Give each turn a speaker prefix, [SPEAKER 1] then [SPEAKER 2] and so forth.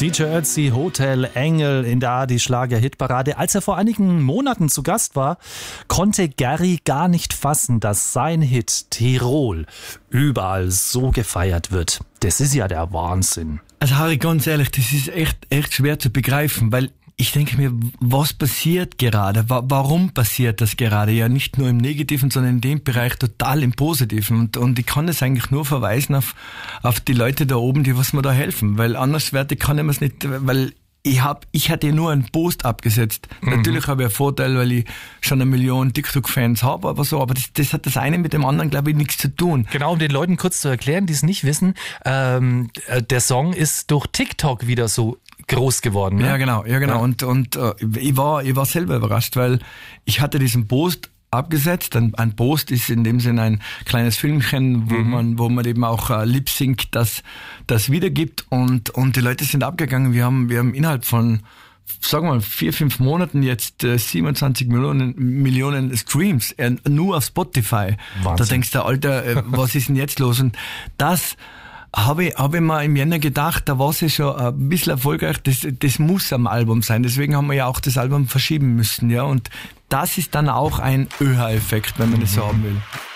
[SPEAKER 1] DJ Ötzi, Hotel Engel in der ARD Schlager-Hitparade. Als er vor einigen Monaten zu Gast war, konnte Gary gar nicht fassen, dass sein Hit Tirol überall so gefeiert wird. Das ist ja der Wahnsinn.
[SPEAKER 2] Also Harry, ganz ehrlich, das ist echt schwer zu begreifen, weil ich denke mir, was passiert gerade? Warum passiert das gerade? Ja, nicht nur im Negativen, sondern in dem Bereich total im Positiven. Und ich kann das eigentlich nur verweisen auf die Leute da oben, die was mir da helfen. Weil anderswertig kann ich mir's nicht, weil ich hatte nur einen Post abgesetzt. Natürlich habe ich einen Vorteil, weil ich schon 1 Million TikTok-Fans habe, aber das hat das eine mit dem anderen, glaube ich, nichts zu tun.
[SPEAKER 1] Genau, um den Leuten kurz zu erklären, die es nicht wissen, der Song ist durch TikTok wieder so groß geworden. Ne?
[SPEAKER 2] Ja, genau. Ja. Und ich war selber überrascht, weil ich hatte diesen Post abgesetzt. Ein Post ist in dem Sinne ein kleines Filmchen, wo man eben auch Lip-Sync das wiedergibt und die Leute sind abgegangen. Wir haben innerhalb von, sagen wir mal, 4-5 Monaten jetzt 27 Millionen Streams, nur auf Spotify.
[SPEAKER 1] Wahnsinn.
[SPEAKER 2] Da denkst du, Alter, was ist denn jetzt los? Und das habe ich mir im Jänner gedacht, da war es ja schon ein bisschen erfolgreich, das muss am Album sein. Deswegen haben wir ja auch das Album verschieben müssen, ja. Und das ist dann auch ein ÖH-Effekt, wenn man das so haben will.